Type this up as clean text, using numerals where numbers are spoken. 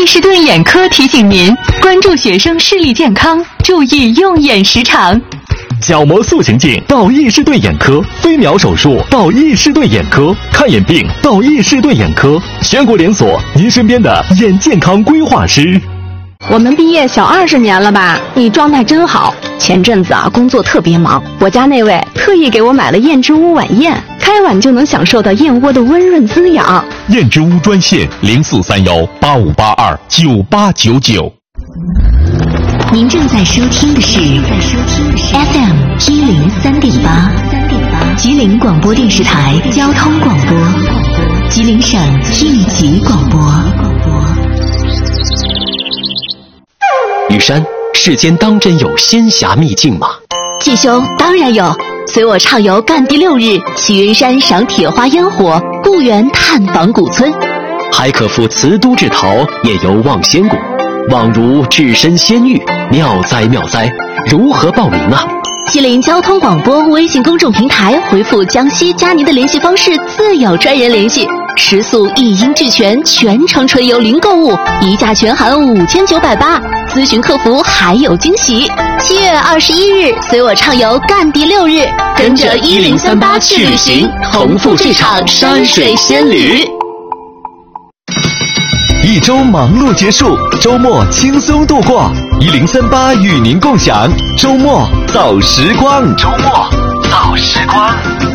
伊士顿眼科提醒您关注学生视力健康，注意用眼时长。 角膜塑形镜到伊士顿眼科，飞秒手术到伊士顿眼科，看眼病到伊士顿眼科，全国连锁，您身边的眼健康规划师。 我们毕业小20年了吧？你状态真好。前阵子工作特别忙，我家那位特意给我买了燕之屋晚宴，开碗就能享受到燕窝的温润滋养。 燕之屋专线043185829899。 您正在收听的是 FM 103.8，吉林广播电视台交通广播，吉林省应急广播。 雨山，世间当真有仙侠秘境吗？ 季兄，当然有，随我畅游赣地6日，去云山赏铁花烟火，故园探访古村， 还可赴瓷都至陶，夜游望仙谷，妄如置身仙域，妙哉妙哉！如何报名啊？ 吉林交通广播微信公众平台回复江西加您的联系方式，自有专人联系。食宿一应俱全，全程纯游零购物，一价全含5980，咨询客服还有惊喜。7月21日，随我畅游赣地6日，跟着1038去旅行，同赴这场山水仙旅。 一周忙碌结束，周末轻松度过。1038与您共享周末好时光。周末好时光。